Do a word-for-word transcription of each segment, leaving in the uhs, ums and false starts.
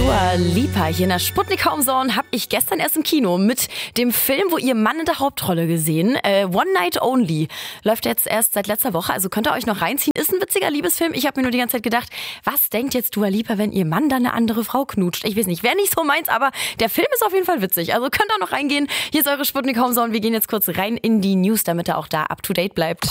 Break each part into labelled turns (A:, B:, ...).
A: Dua Lipa hier in der Sputnik Homezone habe ich gestern erst im Kino mit dem Film, wo ihr Mann in der Hauptrolle gesehen. Äh, One Night Only läuft jetzt erst seit letzter Woche, also könnt ihr euch noch reinziehen. Ist ein witziger Liebesfilm. Ich habe mir nur die ganze Zeit gedacht, was denkt jetzt Dua Lipa, wenn ihr Mann dann eine andere Frau knutscht? Ich weiß nicht, wäre nicht so meins, aber der Film ist auf jeden Fall witzig. Also könnt ihr noch reingehen. Hier ist eure Sputnik Homezone. Wir gehen jetzt kurz rein in die News, damit ihr auch da up to date bleibt.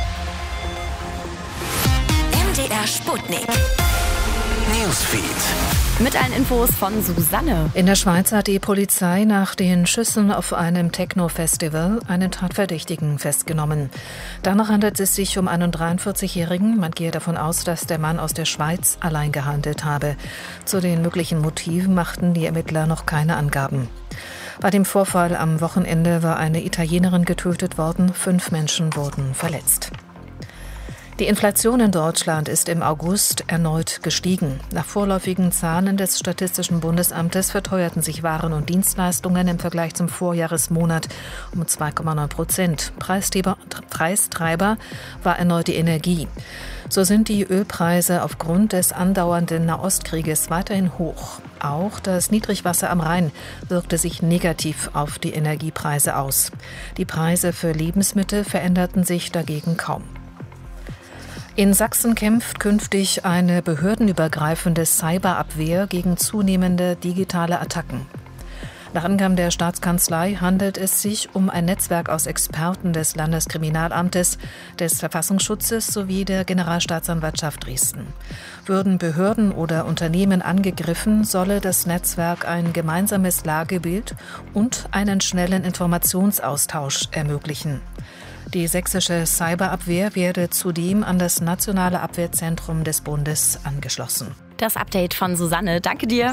B: M D R Sputnik Newsfeed.
A: Mit allen Infos von Susanne.
C: In der Schweiz hat die Polizei nach den Schüssen auf einem Techno-Festival einen Tatverdächtigen festgenommen. Danach handelt es sich um einen dreiundvierzigjährigen. Man gehe davon aus, dass der Mann aus der Schweiz allein gehandelt habe. Zu den möglichen Motiven machten die Ermittler noch keine Angaben. Bei dem Vorfall am Wochenende war eine Italienerin getötet worden. Fünf Menschen wurden verletzt. Die Inflation in Deutschland ist im August erneut gestiegen. Nach vorläufigen Zahlen des Statistischen Bundesamtes verteuerten sich Waren und Dienstleistungen im Vergleich zum Vorjahresmonat um zwei Komma neun Prozent. Preistreiber, Preistreiber war erneut die Energie. So sind die Ölpreise aufgrund des andauernden Nahostkrieges weiterhin hoch. Auch das Niedrigwasser am Rhein wirkte sich negativ auf die Energiepreise aus. Die Preise für Lebensmittel veränderten sich dagegen kaum. In Sachsen kämpft künftig eine behördenübergreifende Cyberabwehr gegen zunehmende digitale Attacken. Nach Angaben der Staatskanzlei handelt es sich um ein Netzwerk aus Experten des Landeskriminalamtes, des Verfassungsschutzes sowie der Generalstaatsanwaltschaft Dresden. Würden Behörden oder Unternehmen angegriffen, solle das Netzwerk ein gemeinsames Lagebild und einen schnellen Informationsaustausch ermöglichen. Die sächsische Cyberabwehr werde zudem an das Nationale Abwehrzentrum des Bundes angeschlossen.
A: Das Update von Susanne. Danke dir.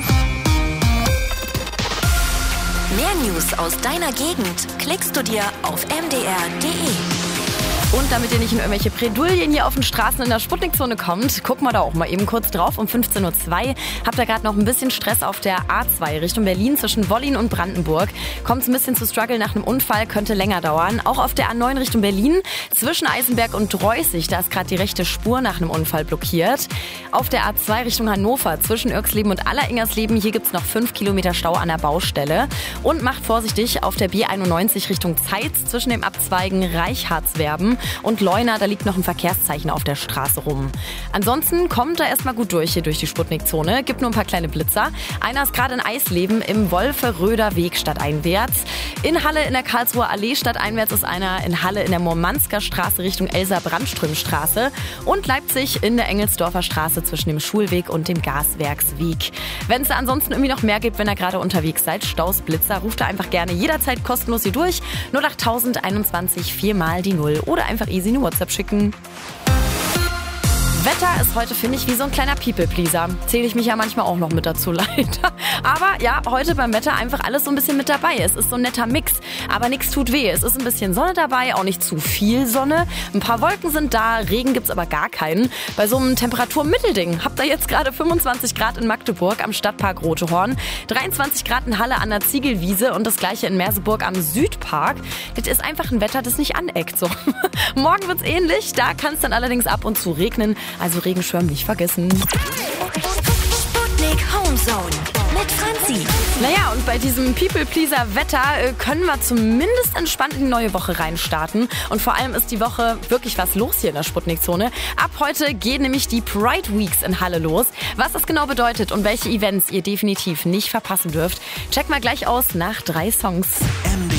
B: Mehr News aus deiner Gegend klickst du dir auf m d r punkt d e.
A: Und damit ihr nicht in irgendwelche Bredouillen hier auf den Straßen in der Sputnikzone kommt, gucken wir da auch mal eben kurz drauf. Um fünfzehn Uhr zwei habt ihr gerade noch ein bisschen Stress auf der A zwei Richtung Berlin zwischen Wollin und Brandenburg. Kommt es ein bisschen zu Struggle nach einem Unfall, könnte länger dauern. Auch auf der A neun Richtung Berlin zwischen Eisenberg und Dreußig, da ist gerade die rechte Spur nach einem Unfall blockiert. Auf der A zwei Richtung Hannover zwischen Irksleben und Alleringsersleben, hier gibt es noch fünf Kilometer Stau an der Baustelle. Und macht vorsichtig auf der B einundneunzig Richtung Zeitz zwischen dem Abzweigen Reichardswerben und Leuna, da liegt noch ein Verkehrszeichen auf der Straße rum. Ansonsten kommt da erstmal gut durch hier durch die Sputnikzone. Gibt nur ein paar kleine Blitzer. Einer ist gerade in Eisleben im Wolferöder Weg stadteinwärts. In Halle in der Karlsruher Allee stadteinwärts ist einer. In Halle in der Mormansker Straße Richtung Elsa-Brandström-Straße. Und Leipzig in der Engelsdorfer Straße zwischen dem Schulweg und dem Gaswerksweg. Wenn es da ansonsten irgendwie noch mehr gibt, wenn ihr gerade unterwegs seid, Staus, Blitzer, ruft da einfach gerne jederzeit kostenlos hier durch. null acht einundzwanzig viermal die Null oder einfach easy eine WhatsApp schicken. Wetter ist heute, finde ich, wie so ein kleiner People-Pleaser. Zähle ich mich ja manchmal auch noch mit dazu, leider. Aber ja, heute beim Wetter einfach alles so ein bisschen mit dabei. Es ist so ein netter Mix, aber nichts tut weh. Es ist ein bisschen Sonne dabei, auch nicht zu viel Sonne. Ein paar Wolken sind da, Regen gibt's aber gar keinen. Bei so einem Temperaturmittelding habt ihr jetzt gerade fünfundzwanzig Grad in Magdeburg am Stadtpark Rotehorn, dreiundzwanzig Grad in Halle an der Ziegelwiese und das gleiche in Merseburg am Südpark. Das ist einfach ein Wetter, das nicht aneckt. So. Morgen wird's ähnlich, da kann es dann allerdings ab und zu regnen. Also Regenschirm nicht vergessen.
B: Sputnik Homezone mit Franzi.
A: Naja, und bei diesem People-Pleaser-Wetter äh, können wir zumindest entspannt in die neue Woche reinstarten. Und vor allem ist die Woche wirklich was los hier in der Sputnik-Zone. Ab heute gehen nämlich die Pride Weeks in Halle los. Was das genau bedeutet und welche Events ihr definitiv nicht verpassen dürft, checken wir gleich aus nach drei Songs.